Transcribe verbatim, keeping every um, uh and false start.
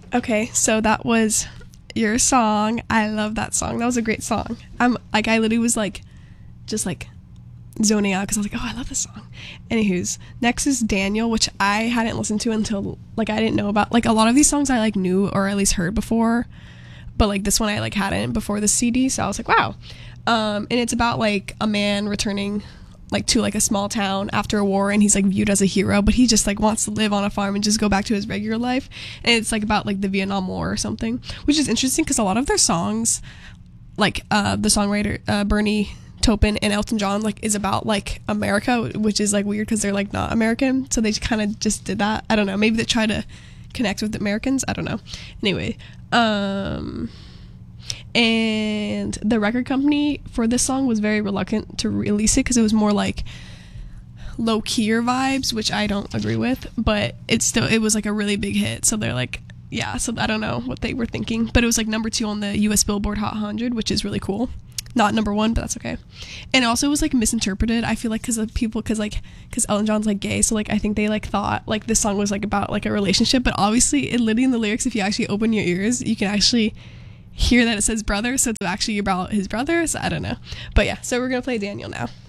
Okay, so that was your song. I love that song. That was a great song. I'm like, I literally was like, just like zoning out because I was like, oh, I love this song. Anywho's, next is Daniel, which I hadn't listened to until like I didn't know about. Like a lot of these songs I like knew or at least heard before, but like this one I like hadn't before the C D. So I was like, wow. Um, and it's about like a man returning like to like a small town after a war, and he's like viewed as a hero, but he just like wants to live on a farm and just go back to his regular life. And it's like about like the Vietnam War or something, which is interesting because a lot of their songs, like uh the songwriter uh Bernie Taupin and Elton John, like is about like America, which is like weird because they're like not American, so they kind of just did that. I don't know, maybe they try to connect with Americans, I don't know. Anyway, um and the record company for this song was very reluctant to release it because it was more like low-keyer vibes, which I don't agree with, but it's still, it was like a really big hit, so they're like, yeah, so I don't know what they were thinking, but it was like number two on the U S Billboard Hot one hundred, which is really cool. Not number one, but that's okay. And also it was like misinterpreted, I feel like, because of people, because like because Elton John's like gay, so like I think they like thought like this song was like about like a relationship, but obviously it literally in the lyrics, if you actually open your ears, you can actually hear that it says brother, so it's actually about his brother, so I don't know. But yeah, so we're gonna play Daniel now.